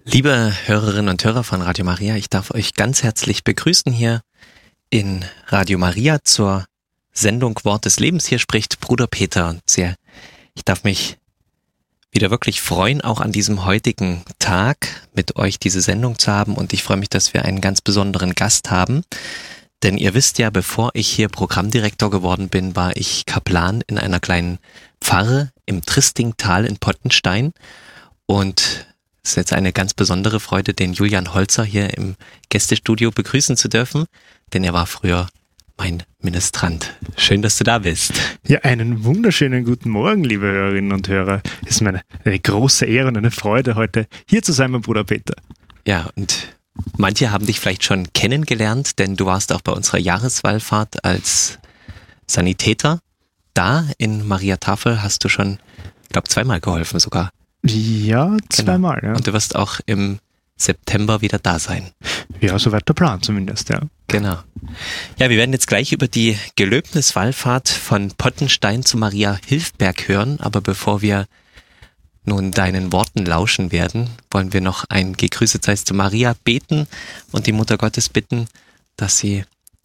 Liebe Hörerinnen und Hörer von Radio Maria, ich darf euch ganz herzlich begrüßen hier in Radio Maria zur Sendung Wort des Lebens. Hier spricht Bruder Peter und ich darf mich wieder wirklich freuen, auch an diesem heutigen Tag mit euch diese Sendung zu haben, und ich freue mich, dass wir einen ganz besonderen Gast haben. Denn ihr wisst ja, bevor ich hier Programmdirektor geworden bin, war ich Kaplan in einer kleinen Pfarre im Tristingtal in Pottenstein, und es ist jetzt eine ganz besondere Freude, den Julian Holzer hier im Gästestudio begrüßen zu dürfen, denn er war früher mein Ministrant. Schön, dass du da bist. Ja, einen wunderschönen guten Morgen, liebe Hörerinnen und Hörer. Es ist mir eine große Ehre und eine Freude, heute hier zu sein, mein Bruder Peter. Ja, und manche haben dich vielleicht schon kennengelernt, denn du warst auch bei unserer Jahreswallfahrt als Sanitäter. Da in Maria Tafel hast du schon, ich glaube, 2-mal geholfen sogar. Ja, 2-mal, ja. Und du wirst auch im September wieder da sein. Ja, soweit der Plan zumindest, ja. Genau. Ja, wir werden jetzt gleich über die Gelöbniswallfahrt von Pottenstein zu Maria Hilfberg hören, aber bevor wir nun deinen Worten lauschen werden, wollen wir noch ein Gegrüßet seist zu Maria beten und die Mutter Gottes bitten, dass sie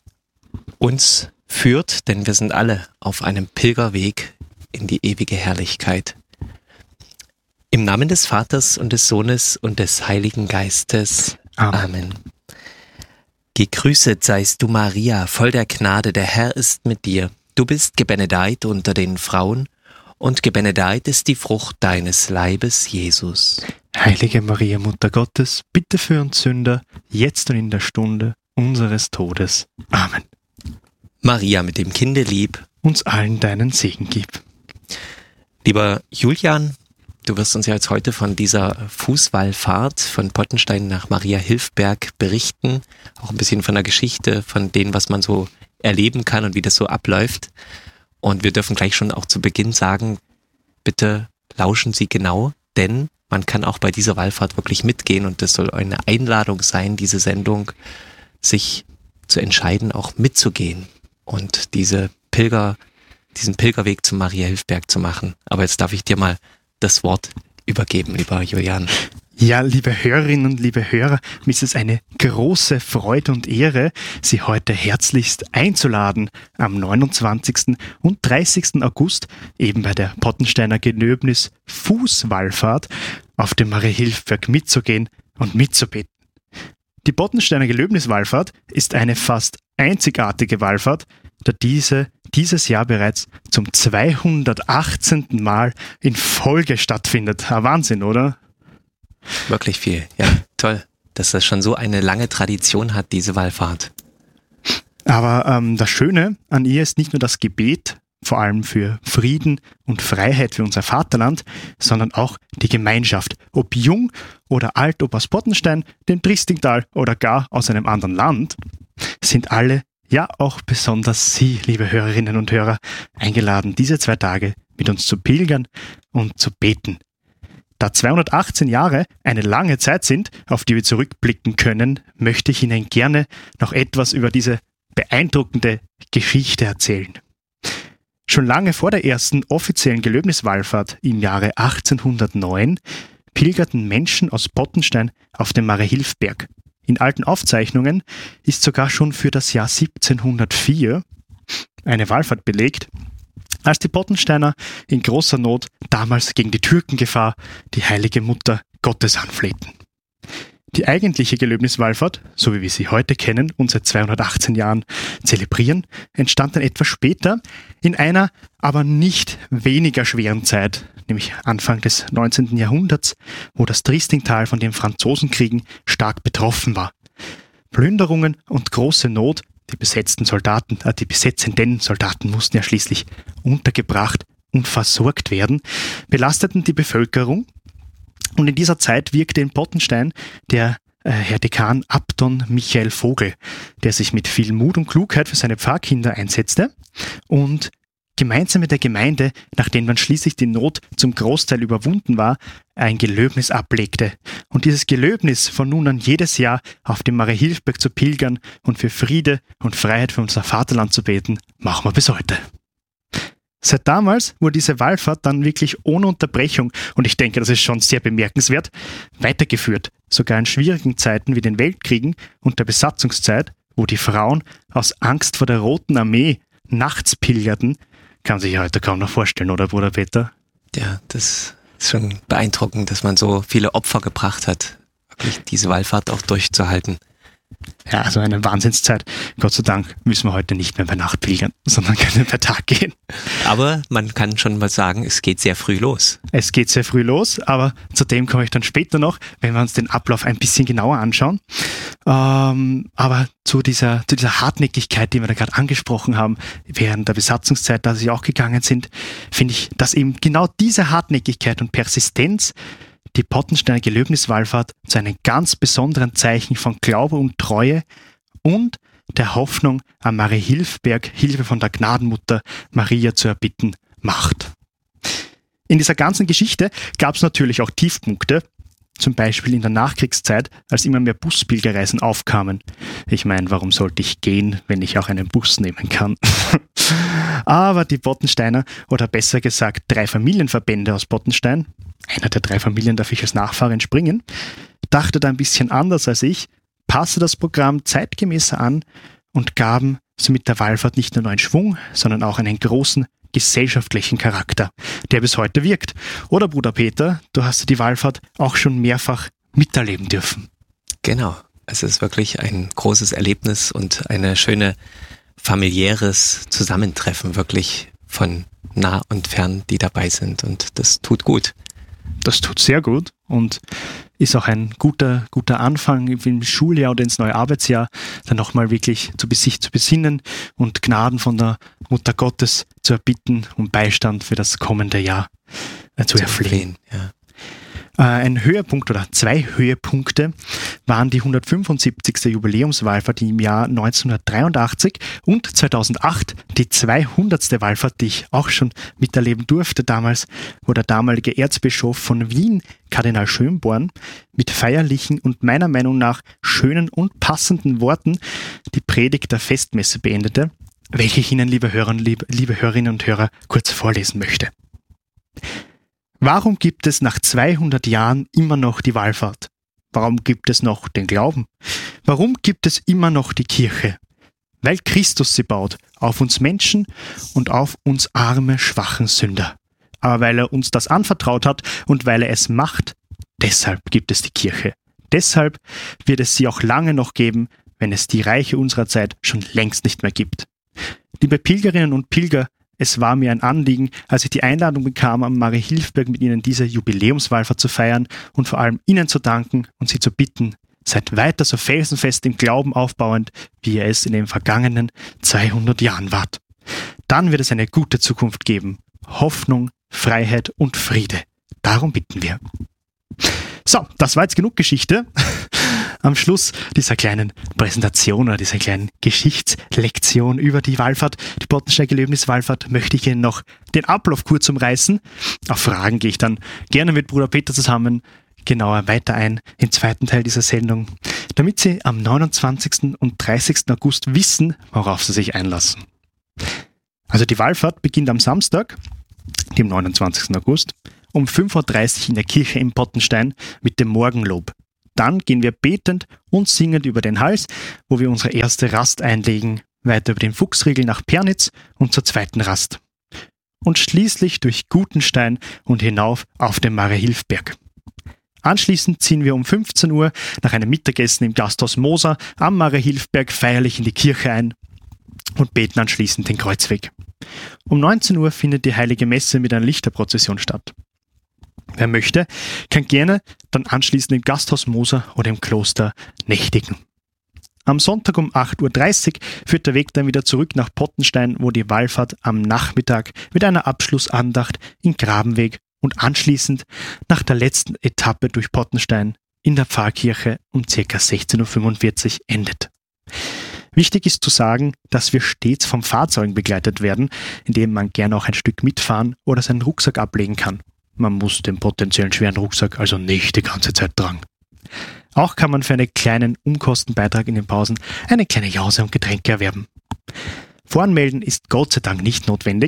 uns führt, denn wir sind alle auf einem Pilgerweg in die ewige Herrlichkeit. Im Namen des Vaters und des Sohnes und des Heiligen Geistes. Amen. Gegrüßet seist du, Maria, voll der Gnade, der Herr ist mit dir. Du bist gebenedeit unter den Frauen, und gebenedeit ist die Frucht deines Leibes, Jesus. Heilige Maria, Mutter Gottes, bitte für uns Sünder, jetzt und in der Stunde unseres Todes. Amen. Maria mit dem Kinde lieb, uns allen deinen Segen gib. Lieber Julian, du wirst uns ja jetzt heute von dieser Fußwallfahrt von Pottenstein nach Maria Hilfberg berichten, auch ein bisschen von der Geschichte, von dem, was man so erleben kann und wie das so abläuft. Und wir dürfen gleich schon auch zu Beginn sagen, bitte lauschen Sie genau, denn man kann auch bei dieser Wallfahrt wirklich mitgehen, und das soll eine Einladung sein, diese Sendung, sich zu entscheiden, auch mitzugehen und diesen Pilgerweg zu Maria Hilfberg zu machen. Aber jetzt darf ich dir mal das Wort übergeben, lieber Julian. Ja, liebe Hörerinnen und liebe Hörer, mir ist es eine große Freude und Ehre, Sie heute herzlichst einzuladen, am 29. und 30. August eben bei der Pottensteiner Gelöbnis Fußwallfahrt auf dem Maria Hilfberg mitzugehen und mitzubeten. Die Pottensteiner Gelöbniswallfahrt ist eine fast einzigartige Wallfahrt, da dieses Jahr bereits zum 218. Mal in Folge stattfindet. Ein Wahnsinn, oder? Wirklich viel, ja, toll, dass das schon so eine lange Tradition hat, diese Wallfahrt. Aber das Schöne an ihr ist nicht nur das Gebet, vor allem für Frieden und Freiheit für unser Vaterland, sondern auch die Gemeinschaft. Ob jung oder alt, ob aus Pottenstein, dem Tristingtal oder gar aus einem anderen Land, sind alle, ja auch besonders Sie, liebe Hörerinnen und Hörer, eingeladen, diese 2 Tage mit uns zu pilgern und zu beten. Da 218 Jahre eine lange Zeit sind, auf die wir zurückblicken können, möchte ich Ihnen gerne noch etwas über diese beeindruckende Geschichte erzählen. Schon lange vor der ersten offiziellen Gelöbniswallfahrt im Jahre 1809 pilgerten Menschen aus Pottenstein auf den Maria Hilfberg. In alten Aufzeichnungen ist sogar schon für das Jahr 1704 eine Wallfahrt belegt, als die Pottensteiner in großer Not damals gegen die Türkengefahr die heilige Mutter Gottes anflehten. Die eigentliche Gelöbniswallfahrt, so wie wir sie heute kennen und seit 218 Jahren zelebrieren, entstand dann etwas später in einer aber nicht weniger schweren Zeit, nämlich Anfang des 19. Jahrhunderts, wo das Tristingtal von den Franzosenkriegen stark betroffen war. Plünderungen und große Not, die besetzenden Soldaten mussten ja schließlich untergebracht und versorgt werden, belasteten die Bevölkerung. Und in dieser Zeit wirkte in Pottenstein der Herr Dekan Abton Michael Vogel, der sich mit viel Mut und Klugheit für seine Pfarrkinder einsetzte und gemeinsam mit der Gemeinde, nachdem dann schließlich die Not zum Großteil überwunden war, ein Gelöbnis ablegte. Und dieses Gelöbnis von nun an jedes Jahr auf dem Maria Hilfberg zu pilgern und für Friede und Freiheit für unser Vaterland zu beten, machen wir bis heute. Seit damals wurde diese Wallfahrt dann wirklich ohne Unterbrechung, und ich denke, das ist schon sehr bemerkenswert, weitergeführt. Sogar in schwierigen Zeiten wie den Weltkriegen und der Besatzungszeit, wo die Frauen aus Angst vor der Roten Armee nachts pilgerten, kann sich ja heute kaum noch vorstellen, oder Bruder Peter? Ja, das ist schon beeindruckend, dass man so viele Opfer gebracht hat, wirklich diese Wallfahrt auch durchzuhalten. Ja, also eine Wahnsinnszeit. Gott sei Dank müssen wir heute nicht mehr bei Nacht pilgern, sondern können bei Tag gehen. Aber man kann schon mal sagen, es geht sehr früh los. Es geht sehr früh los, aber zu dem komme ich dann später noch, wenn wir uns den Ablauf ein bisschen genauer anschauen. Aber zu dieser Hartnäckigkeit, die wir da gerade angesprochen haben, während der Besatzungszeit, da sie auch gegangen sind, finde ich, dass eben genau diese Hartnäckigkeit und Persistenz die Pottensteiner Gelöbniswallfahrt zu einem ganz besonderen Zeichen von Glaube und Treue und der Hoffnung an Maria Hilfberg, Hilfe von der Gnadenmutter Maria zu erbitten, macht. In dieser ganzen Geschichte gab es natürlich auch Tiefpunkte, zum Beispiel in der Nachkriegszeit, als immer mehr Buspilgerreisen aufkamen. Ich meine, warum sollte ich gehen, wenn ich auch einen Bus nehmen kann? Aber die Pottensteiner, oder besser gesagt 3 Familienverbände aus Pottenstein, einer der 3 Familien darf ich als Nachfahre entspringen, dachte da ein bisschen anders als ich, passte das Programm zeitgemäßer an und gaben somit der Wallfahrt nicht nur neuen Schwung, sondern auch einen großen gesellschaftlichen Charakter, der bis heute wirkt. Oder Bruder Peter, du hast die Wallfahrt auch schon mehrfach miterleben dürfen. Genau, es ist wirklich ein großes Erlebnis und ein schönes familiäres Zusammentreffen, wirklich von nah und fern, die dabei sind, und das tut gut. Das tut sehr gut und ist auch ein guter Anfang im Schuljahr oder ins neue Arbeitsjahr, dann nochmal wirklich sich zu besinnen und Gnaden von der Mutter Gottes zu erbitten und Beistand für das kommende Jahr zu erflehen. Ja. Ein Höhepunkt oder 2 Höhepunkte waren die 175. Jubiläumswallfahrt im Jahr 1983 und 2008 die 200. Wallfahrt, die ich auch schon miterleben durfte damals, wo der damalige Erzbischof von Wien, Kardinal Schönborn, mit feierlichen und meiner Meinung nach schönen und passenden Worten die Predigt der Festmesse beendete, welche ich Ihnen, liebe Hörerinnen und Hörer, kurz vorlesen möchte. Warum gibt es nach 200 Jahren immer noch die Wallfahrt? Warum gibt es noch den Glauben? Warum gibt es immer noch die Kirche? Weil Christus sie baut, auf uns Menschen und auf uns arme, schwachen Sünder. Aber weil er uns das anvertraut hat und weil er es macht, deshalb gibt es die Kirche. Deshalb wird es sie auch lange noch geben, wenn es die Reiche unserer Zeit schon längst nicht mehr gibt. Liebe Pilgerinnen und Pilger, es war mir ein Anliegen, als ich die Einladung bekam, am Maria Hilfberg mit Ihnen diese Jubiläumswallfahrt zu feiern und vor allem Ihnen zu danken und Sie zu bitten, seid weiter so felsenfest im Glauben aufbauend, wie ihr es in den vergangenen 200 Jahren wart. Dann wird es eine gute Zukunft geben. Hoffnung, Freiheit und Friede. Darum bitten wir. So, das war jetzt genug Geschichte. Am Schluss dieser kleinen Präsentation oder dieser kleinen Geschichtslektion über die Wallfahrt, die Pottensteiner Gelöbniswallfahrt, möchte ich Ihnen noch den Ablauf kurz umreißen. Auf Fragen gehe ich dann gerne mit Bruder Peter zusammen genauer weiter ein im zweiten Teil dieser Sendung, damit Sie am 29. und 30. August wissen, worauf Sie sich einlassen. Also die Wallfahrt beginnt am Samstag, dem 29. August, um 5.30 Uhr in der Kirche in Pottenstein mit dem Morgenlob. Dann gehen wir betend und singend über den Hals, wo wir unsere erste Rast einlegen, weiter über den Fuchsriegel nach Pernitz und zur zweiten Rast. Und schließlich durch Gutenstein und hinauf auf den Maria Hilfberg. Anschließend ziehen wir um 15 Uhr nach einem Mittagessen im Gasthaus Moser am Maria Hilfberg feierlich in die Kirche ein und beten anschließend den Kreuzweg. Um 19 Uhr findet die Heilige Messe mit einer Lichterprozession statt. Wer möchte, kann gerne dann anschließend im Gasthaus Moser oder im Kloster nächtigen. Am Sonntag um 8.30 Uhr führt der Weg dann wieder zurück nach Pottenstein, wo die Wallfahrt am Nachmittag mit einer Abschlussandacht in Grabenweg und anschließend nach der letzten Etappe durch Pottenstein in der Pfarrkirche um ca. 16.45 Uhr endet. Wichtig ist zu sagen, dass wir stets vom Fahrzeugen begleitet werden, indem man gerne auch ein Stück mitfahren oder seinen Rucksack ablegen kann. Man muss den potenziellen schweren Rucksack also nicht die ganze Zeit tragen. Auch kann man für einen kleinen Umkostenbeitrag in den Pausen eine kleine Jause und Getränke erwerben. Voranmelden ist Gott sei Dank nicht notwendig,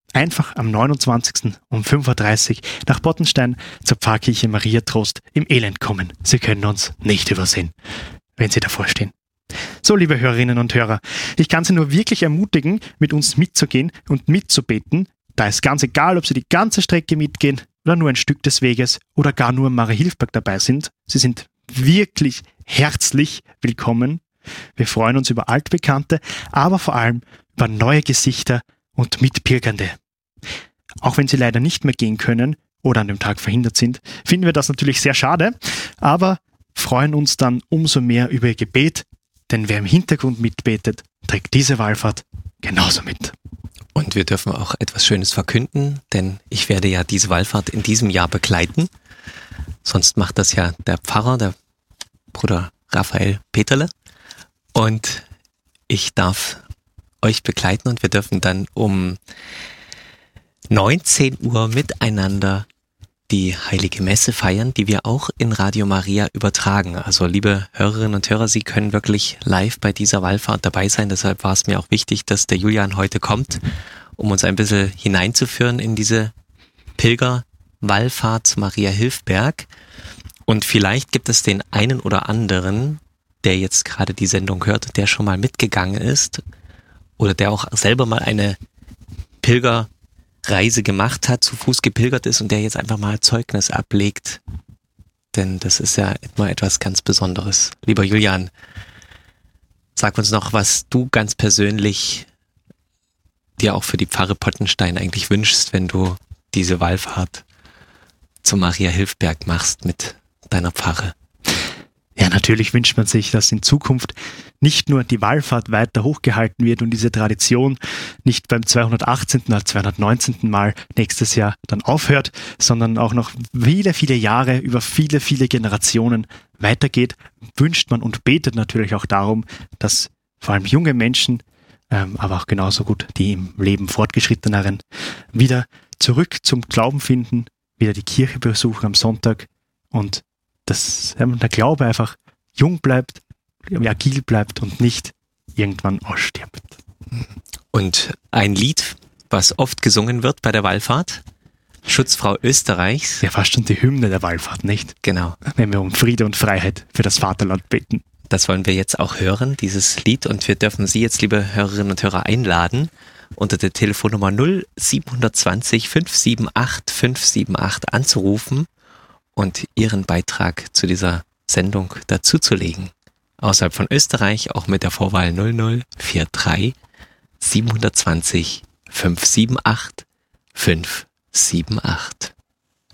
einfach am 29. um 5.30 Uhr nach Bottenstein zur Pfarrkirche Maria Trost im Elend kommen. Sie können uns nicht übersehen, wenn Sie davor stehen. So, liebe Hörerinnen und Hörer, ich kann Sie nur wirklich ermutigen, mit uns mitzugehen und mitzubeten. Da ist ganz egal, ob Sie die ganze Strecke mitgehen oder nur ein Stück des Weges oder gar nur im Mariahilfberg dabei sind. Sie sind wirklich herzlich willkommen. Wir freuen uns über Altbekannte, aber vor allem über neue Gesichter und Mitpilgernde. Auch wenn Sie leider nicht mehr gehen können oder an dem Tag verhindert sind, finden wir das natürlich sehr schade, aber freuen uns dann umso mehr über Ihr Gebet, denn wer im Hintergrund mitbetet, trägt diese Wallfahrt genauso mit. Und wir dürfen auch etwas Schönes verkünden, denn ich werde ja diese Wallfahrt in diesem Jahr begleiten. Sonst macht das ja der Pfarrer, der Bruder Raphael Peterle. Und ich darf euch begleiten und wir dürfen dann um 19 Uhr miteinander die Heilige Messe feiern, die wir auch in Radio Maria übertragen. Also liebe Hörerinnen und Hörer, Sie können wirklich live bei dieser Wallfahrt dabei sein. Deshalb war es mir auch wichtig, dass der Julian heute kommt, um uns ein bisschen hineinzuführen in diese Pilgerwallfahrt zu Mariahilfberg. Und vielleicht gibt es den einen oder anderen, der jetzt gerade die Sendung hört, der schon mal mitgegangen ist oder der auch selber mal eine Pilgerreise gemacht hat, zu Fuß gepilgert ist und der jetzt einfach mal Zeugnis ablegt. Denn das ist ja immer etwas ganz Besonderes. Lieber Julian, sag uns noch, was du ganz persönlich dir auch für die Pfarre Pottenstein eigentlich wünschst, wenn du diese Wallfahrt zu Mariahilfberg machst mit deiner Pfarre. Ja, natürlich wünscht man sich, dass in Zukunft nicht nur die Wallfahrt weiter hochgehalten wird und diese Tradition nicht beim 218. oder 219. Mal nächstes Jahr dann aufhört, sondern auch noch viele, viele Jahre über viele, viele Generationen weitergeht. Wünscht man und betet natürlich auch darum, dass vor allem junge Menschen, aber auch genauso gut die im Leben Fortgeschritteneren, wieder zurück zum Glauben finden, wieder die Kirche besuchen am Sonntag und dass der Glaube einfach jung bleibt, agil bleibt und nicht irgendwann ausstirbt. Und ein Lied, was oft gesungen wird bei der Wallfahrt, Schutzfrau Österreichs. Ja, fast schon die Hymne der Wallfahrt, nicht? Genau. Wenn wir um Friede und Freiheit für das Vaterland beten. Das wollen wir jetzt auch hören, dieses Lied. Und wir dürfen Sie jetzt, liebe Hörerinnen und Hörer, einladen, unter der Telefonnummer 0720 578 578 anzurufen und Ihren Beitrag zu dieser Sendung dazuzulegen. Außerhalb von Österreich auch mit der Vorwahl 0043 720 578 578.